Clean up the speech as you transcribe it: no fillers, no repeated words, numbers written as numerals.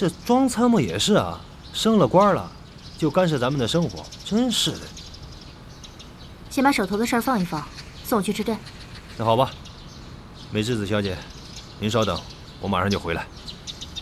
这庄参谋也是啊，升了官了，就干涉咱们的生活，真是的。 先把手头的事儿放一放，送我去吃朕。 那好吧，美智子小姐，您稍等，我马上就回来。